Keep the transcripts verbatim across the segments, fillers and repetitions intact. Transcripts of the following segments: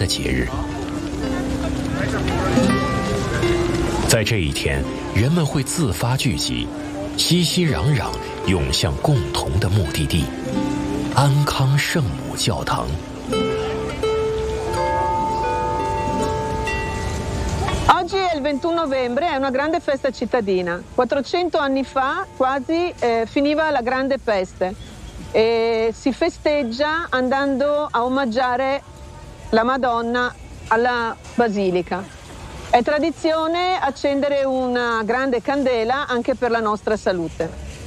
的节日。在这一天，人们会自发聚集，熙熙攘攘涌向共同的目的地——安康圣母教堂。 Oggi è il ventuno novembre, è una grande festa cittadina. quattrocento anni fa quasi eh, finiva la grande peste e si festeggia andando a omaggiare la Madonna alla Basilica. È tradizione accendere una grande candela anche per la nostra salute.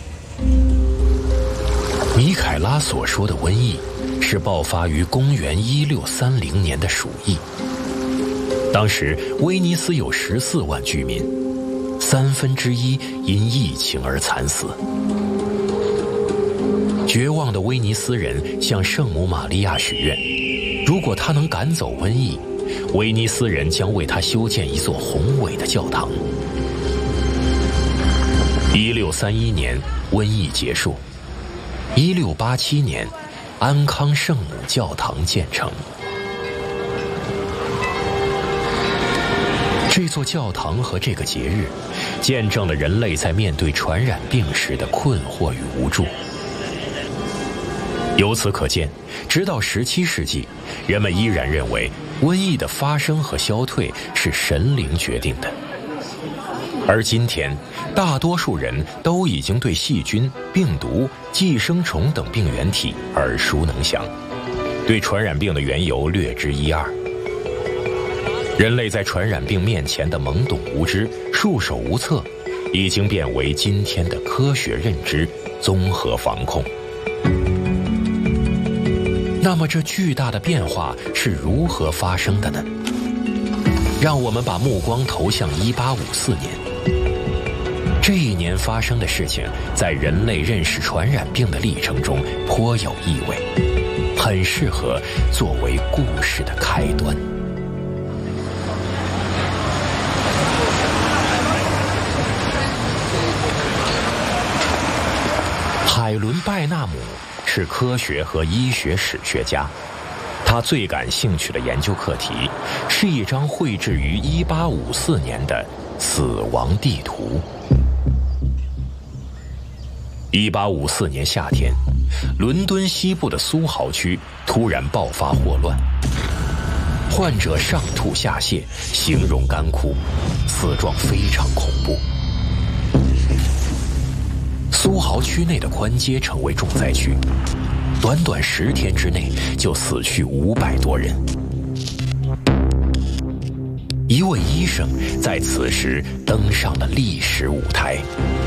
米凯拉所说的瘟疫是爆发于公元一六三零年的鼠疫。当时威尼斯有十四万居民，三分之一因疫情而惨死。绝望的威尼斯人向圣母玛利亚许愿，如果她能赶走瘟疫，威尼斯人将为他修建一座宏伟的教堂。一六三一年，瘟疫结束。一六八七年，安康圣母教堂建成。这座教堂和这个节日，见证了人类在面对传染病时的困惑与无助。由此可见，直到十七世纪，人们依然认为瘟疫的发生和消退是神灵决定的。而今天，大多数人都已经对细菌、病毒、寄生虫等病原体耳熟能详，对传染病的缘由略知一二。人类在传染病面前的懵懂无知、束手无策，已经变为今天的科学认知、综合防控。那么这巨大的变化是如何发生的呢？让我们把目光投向一八五四年。这一年发生的事情，在人类认识传染病的历程中颇有意味，很适合作为故事的开端。海伦·拜纳姆是科学和医学史学家，他最感兴趣的研究课题是一张绘制于一八五四年的死亡地图。一八五四年夏天，伦敦西部的苏豪区突然爆发霍乱，患者上吐下泻，形容干枯，死状非常恐怖。苏豪区内的宽街成为重灾区，短短十天之内就死去五百多人。一位医生在此时登上了历史舞台。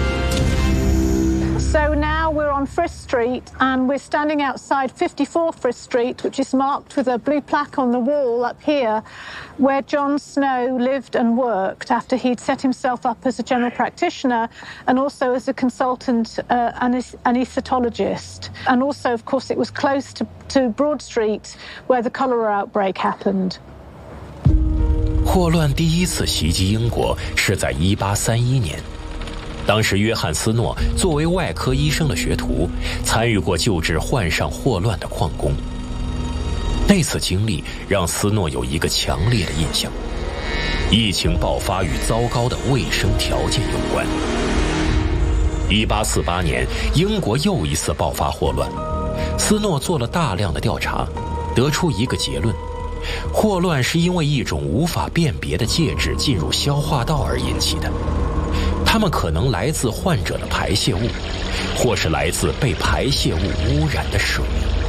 So now we're on Frith Street and we're standing outside fifty-four Frith Street, which is marked with a blue plaque on the wall up here, where John Snow lived and worked after he'd set himself up as a general practitioner and also as a consultant uh, anaesthetologist. And also, of course, it was close to, to Broad Street, where the cholera outbreak happened. 霍乱第一次袭击英国是在一八三一年。当时约翰斯诺作为外科医生的学徒，参与过救治患上霍乱的矿工。那次经历让斯诺有一个强烈的印象：疫情爆发与糟糕的卫生条件有关。一八四八年，英国又一次爆发霍乱，斯诺做了大量的调查，得出一个结论：霍乱是因为一种无法辨别的介质进入消化道而引起的。它们可能来自患者的排泄物，或是来自被排泄物污染的水。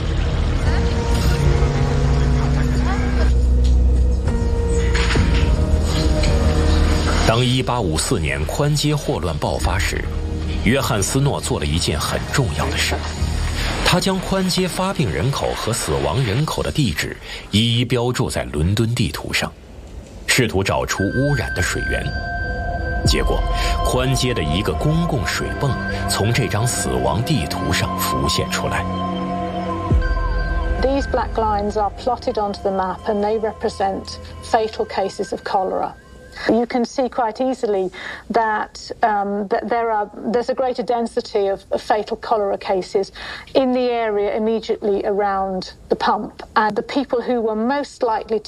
当一八五四年宽街霍乱爆发时，约翰斯诺做了一件很重要的事，他将宽街发病人口和死亡人口的地址一一标注在伦敦地图上，试图找出污染的水源。结果，宽街的一个公共水泵从这张死亡地图上浮现出来。 These black lines are plotted onto the map and they represent fatal cases of cholera. You can see quite easily that, um, that there are, there's a greater density of, of fatal cholera cases in the area immediately around the pump. And the people who were most likely to